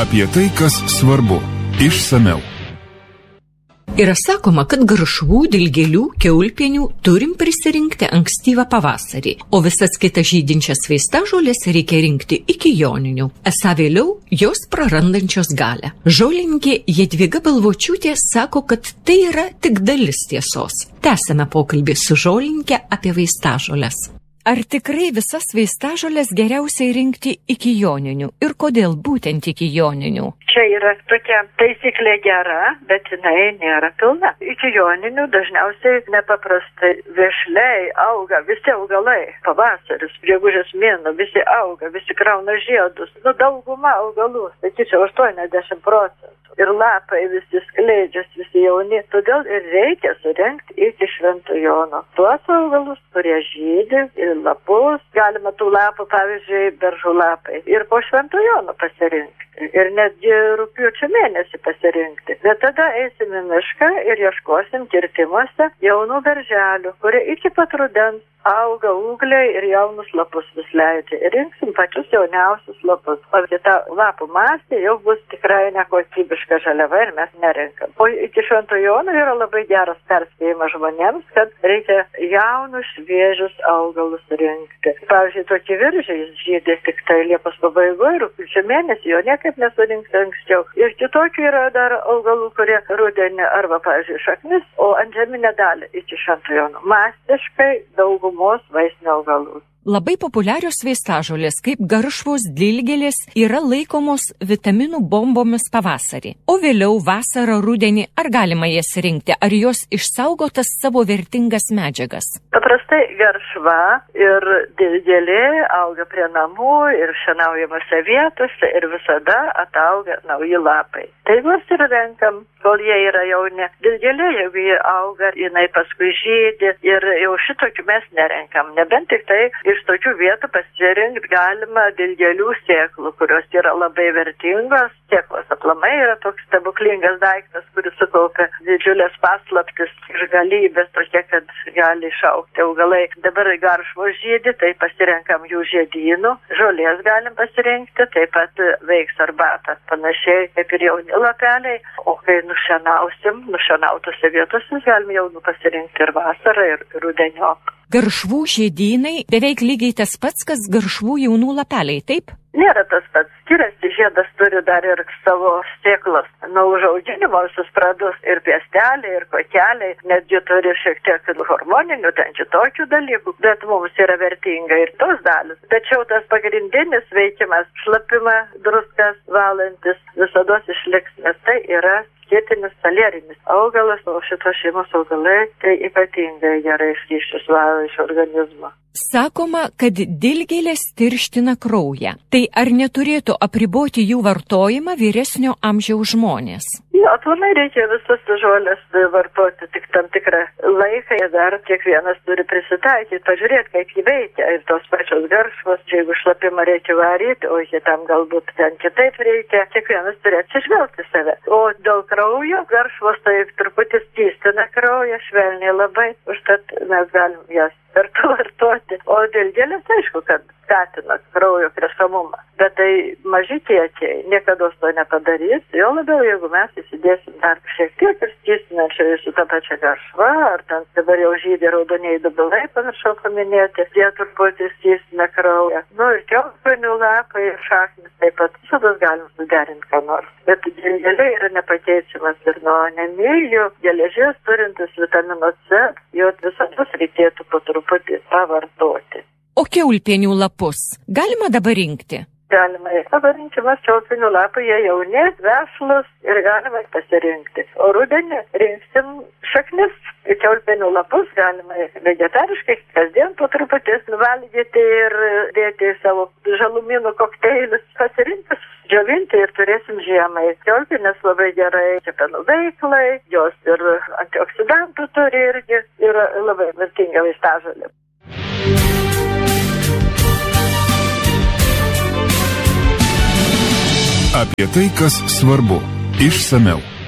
Apie tai, kas svarbu. Išsamiau. Yra sakoma, kad garšvų, dilgėlių, kiaulpienių turim prisirinkti ankstyvą pavasarį, o visas kitas žydinčias vaistažolės reikia rinkti iki joninių. Esą vėliau jos prarandančios galę. Žolininkė Jadvyga Balvočiūtė sako, kad tai yra tik dalis tiesos. Tęsiame pokalbį su žolininkė apie vaistažolės. Ar tikrai visas vaistažolės geriausiai rinkti iki joninių ir kodėl būtent iki joninių? Čia yra tokia taisyklė gera, bet jinai nėra pilna. Iki joninių dažniausiai nepaprastai vešliai auga visi augalai. Pavasaris, gegužės mėnuo, visi auga, visi krauna žiedus. Dauguma augalų, sakyčiau, 80%. Ir lapai visi skleidžiasi, visi jauni. Todėl ir reikia surengti iki Švento Jono. Tuos augalus, kurie žydi, ir lapus. Galima tų lapų, pavyzdžiui, beržų lapai. Ir po Švento Jono pasirinkti. Ir netgi rugpjūčio mėnesį pasirinkti. Bet tada eisim į mišką ir ieškosim kirtimuose jaunų berželių, kurie iki pat rudens auga ūgliai ir jaunus lapus vis leidžia. Ir rinksim pačius jauniausius lapus. O kita lapų masė jau bus tikrai nekokybiška žaliava ir mes nerenkam. O iki Švento Jono yra labai geras perspėjimas žmonėms, kad reikia jaunus šviežius augalus rinkti. Pavyzdžiui, tokie viržiai žydė tik tai Liepos pabaigoje, rugpjūčio mėnesį, jo niekaip nesurinks anksčiau. Ir kitokių yra dar augalų, kurie rudenį arba, pavyzdžiui, šaknis, o antžeminę dalį iki Švento Jono. Masiškai daugumos vaisinių augalų. Labai populiarios vaistažolės, kaip garšvos, dilgėlės, yra laikomos vitaminų bombomis pavasarį. O vėliau vasarą, rudenį, ar galima jas rinkti, ar jos išsaugotas savo vertingas medžiagas? Paprastai garšva ir dilgėlė auga prie namų ir šienaujamose vietose ir visada atauga nauji lapai. Tai juos ir renkam, kol jie yra jauni. Dilgėlė, jeigu jie auga, jinai paskui žydi ir jau šitokių mes nerenkam. Nebent tik tai iš tokių vietų pasirinkti galima dilgėlių sėklų, kurios yra labai vertingos. Sėklos aplamai yra toks stebuklingas daiktas, kuris sukaupia didžiulės paslaptis ir galybės tokie, kad gali išaugti augalai. Dabar garšvos žydi, tai pasirenkam jų žiedynų. Žolės galim pasirinkti, taip pat veiks arbata. Panašiai kaip ir jauni lapeliai. O kai nušienautose vietose galim jaunų pasirinkti ir vasarą, ir rudeniop. Garšvų žiedynai beveik lygiai tas pats, kas garšvų jaunų lapeliai, taip? Nėra tas pats. Skiriasi, žiedas turi dar ir savo sėklas. Nuo užauginimo visus pradus ir piestelė, ir kokeliai, netgi turi šiek tiek hormoninių, ten kitokių dalykų, bet mums yra vertinga ir tos dalis. Tačiau tas pagrindinis veikimas, šlapimą, druskas, valantis, visados išliks, nes tai yra skėtinis salierinis augalas, o šitos šeimos augalai tai ypatingai gerai skysčius valo iš organizmo. Sakoma, kad dilgėlės tirština kraują. Tai ar neturėtų apriboti jų vartojimą vyresnio amžiaus žmonės? Aplamai reikia visas žolės vartoti tik tam tikrą laiką ir dar kiekvienas turi prisitaikyti, pažiūrėti, kaip jį veikia. Ir tos pačios garšvos, jeigu šlapimą reikia varyti, o kitam galbūt ten kitaip reikia, kiekvienas turi atsižvelgti save. O dėl kraujo, garšvos tai truputį skystina kraują, švelniai labai, užtat mes galim jas kartu vartoti. O dilgėlės, aišku, kad skatina kraujo kreskamumą. Bet tai maži kiekiai, niekada to nepadarys. Jo labiau, jeigu mes įsidėsim dar šiek tiek ir skystinančiai su tą pačią garšvą, ar ten dabar jau žydė raudoniai dubilai, pamiršau paminėti, jie truputį skystina kraują. Ir kiaulpienių lapai ir šaknis taip pat visada galim suderinti ką nors. Bet dilgėlė yra nepakeičiamas ir nuo anemijų, geležies turintis vitamino C, jo visada reikėtų po truputį pavartoti. O kiaulpienių lapus galima dabar rinkti? Galima. Dabar rinkimas kiaulpienių lapai, jie jauni, vešlus ir galima pasirinkti. O rudenį rinksim šaknis. Kiaulpienių lapus galima vegetariškai kasdien po truputį valgyti ir dėti į savo žalumynų kokteilius. Pasirinkti, džiovinti ir turėsim žiemai. Kiaulpienės labai gerai kepenų veiklai, jos ir antioksidantų turi irgi ir labai vertinga vaistažolė. Apie tai, kas svarbu. Išsamiau.